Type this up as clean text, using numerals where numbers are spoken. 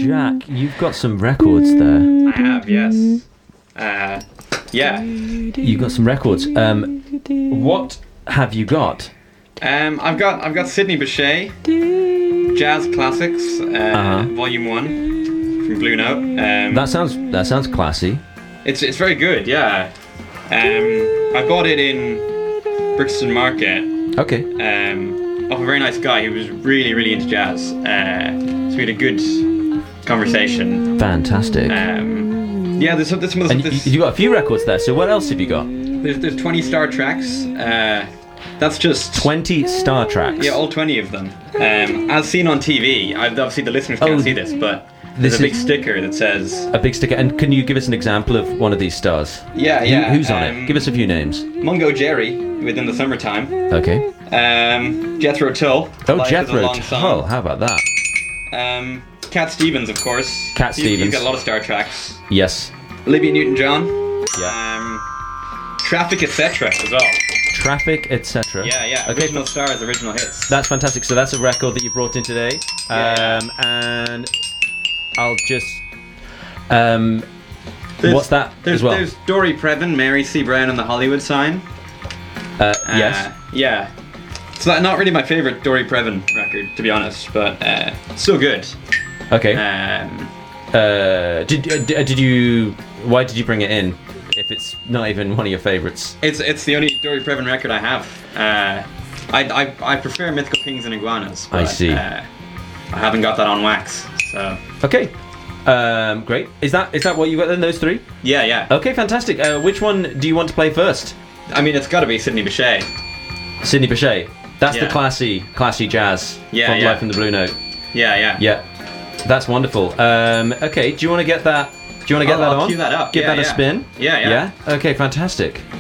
Jack, you've got some records there. I have, yes. Yeah. You've got some records. What have you got? I've got Sidney Bechet, Jazz Classics, Volume 1 from Blue Note. That sounds classy. It's very good, yeah. I bought it in Brixton Market. Okay. Of a very nice guy who was really, really into jazz. So we had a good conversation. Fantastic. Yeah, there's some of And you got a few records there. So what else have you got? There's 20 star tracks. That's just 20 star tracks. Yeah, all 20 of them. As seen on TV, obviously the listeners can't see this, but there's a big sticker that says... A big sticker. And can you give us an example of one of these stars? Yeah. Who's on it? Give us a few names. Mungo Jerry, Within the Summertime. Okay. Jethro Tull. Oh, Life is a Jethro Long Tull. Song. How about that? Cat Stevens, of course. Cat He's Stevens. got a lot of star tracks. Yes. Olivia Newton-John. Yeah. Traffic, etc. as well. Traffic, etc. Yeah. Okay. Original stars, original hits. That's fantastic. So that's a record that you brought in today. And I'll just... what's that as well? There's Dory Previn, Mary C. Brown and the Hollywood Sign. Yes. Yeah. It's not really my favourite Dory Previn record, to be honest, but still good. Okay. Did you... Why did you bring it in if it's not even one of your favourites? It's the only Dory Previn record I have. I prefer Mythical Kings and Iguanas. But, I see. I haven't got that on wax, so... Okay. Great. Is that what you got then, those three? Yeah. Okay, fantastic. Which one do you want to play first? I mean, it's got to be Sidney Bechet. Sidney Bechet. That's the classy jazz from Life in the Blue Note. Yeah. Yeah. That's wonderful. Okay, do you want to get that? Do you want to get that on? I'll cue that up. Give that a spin. Yeah. Okay, fantastic.